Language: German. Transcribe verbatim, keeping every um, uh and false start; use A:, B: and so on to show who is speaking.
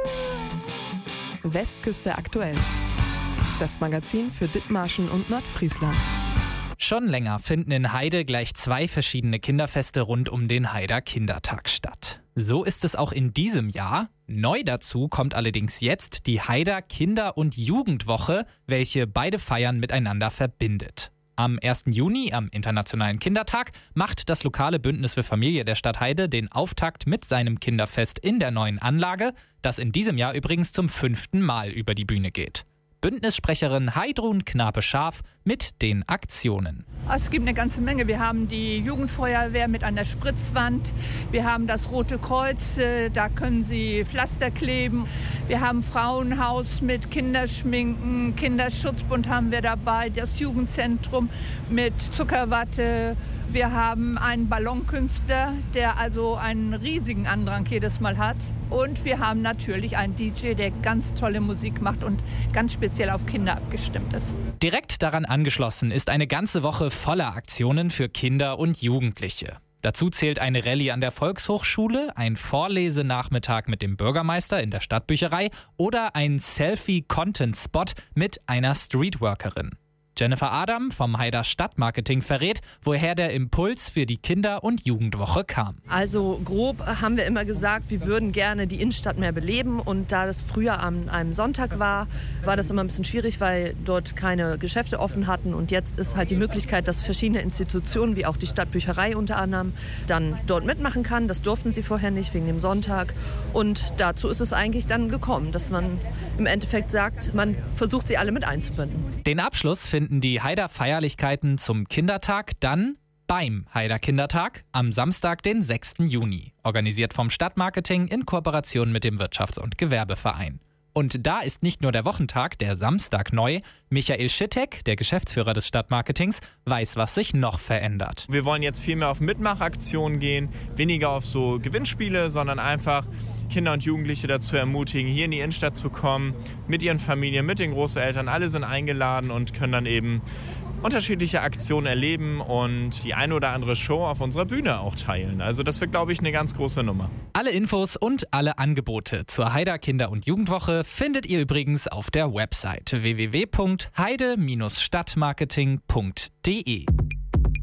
A: Westküste aktuell. Das Magazin für Dithmarschen und Nordfriesland.
B: Schon länger finden in Heide gleich zwei verschiedene Kinderfeste rund um den Heider Kindertag statt. So ist es auch in diesem Jahr. Neu dazu kommt allerdings jetzt die Heider Kinder- und Jugendwoche, welche beide Feiern miteinander verbindet. Am ersten Juni, am Internationalen Kindertag, macht das lokale Bündnis für Familie der Stadt Heide den Auftakt mit seinem Kinderfest in der neuen Anlage, das in diesem Jahr übrigens zum fünften Mal über die Bühne geht. Bündnissprecherin Heidrun Knape-Scharf mit den Aktionen.
C: Es gibt eine ganze Menge. Wir haben die Jugendfeuerwehr mit einer Spritzwand. Wir haben das Rote Kreuz, da können Sie Pflaster kleben. Wir haben Frauenhaus mit Kinderschminken, Kinderschutzbund haben wir dabei, das Jugendzentrum mit Zuckerwatte. Wir haben einen Ballonkünstler, der also einen riesigen Andrang jedes Mal hat. Und wir haben natürlich einen D J, der ganz tolle Musik macht und ganz speziell auf Kinder abgestimmt ist.
B: Direkt daran angeschlossen ist eine ganze Woche voller Aktionen für Kinder und Jugendliche. Dazu zählt eine Rallye an der Volkshochschule, ein Vorlesenachmittag mit dem Bürgermeister in der Stadtbücherei oder ein Selfie-Content-Spot mit einer Streetworkerin. Jennifer Adam vom Heider Stadtmarketing verrät, woher der Impuls für die Kinder- und Jugendwoche kam.
D: Also grob haben wir immer gesagt, wir würden gerne die Innenstadt mehr beleben, und da das früher an einem Sonntag war, war das immer ein bisschen schwierig, weil dort keine Geschäfte offen hatten, und jetzt ist halt die Möglichkeit, dass verschiedene Institutionen, wie auch die Stadtbücherei unter anderem, dann dort mitmachen kann. Das durften sie vorher nicht wegen dem Sonntag, und dazu ist es eigentlich dann gekommen, dass man im Endeffekt sagt, man versucht sie alle mit einzubinden.
B: Den Abschluss finden die Heider Feierlichkeiten zum Kindertag dann beim Heider Kindertag am Samstag, den sechsten Juni, organisiert vom Stadtmarketing in Kooperation mit dem Wirtschafts- und Gewerbeverein. Und da ist nicht nur der Wochentag, der Samstag, neu. Michael Schittek, der Geschäftsführer des Stadtmarketings, weiß, was sich noch verändert.
E: Wir wollen jetzt viel mehr auf Mitmachaktionen gehen, weniger auf so Gewinnspiele, sondern einfach Kinder und Jugendliche dazu ermutigen, hier in die Innenstadt zu kommen, mit ihren Familien, mit den Großeltern. Alle sind eingeladen und können dann eben unterschiedliche Aktionen erleben und die eine oder andere Show auf unserer Bühne auch teilen. Also das wird, glaube ich, eine ganz große Nummer.
B: Alle Infos und alle Angebote zur Heider Kinder- und Jugendwoche findet ihr übrigens auf der Website w w w punkt heide Bindestrich stadtmarketing punkt de.